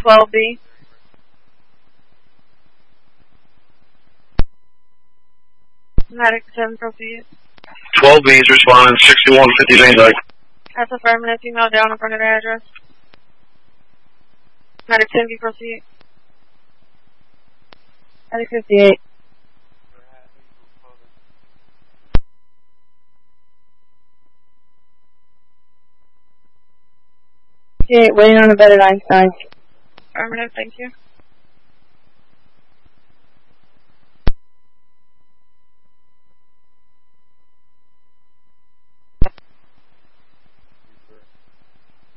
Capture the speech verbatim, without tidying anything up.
twelve B. Medic ten, proceed. twelve B is responding, sixty-one fifty Jane Dyke. That's affirmative, female down in front of the address. Medic ten B, proceed. Medic fifty-eight. fifty-eight, waiting on the bed at Einstein. Affirmative, thank you.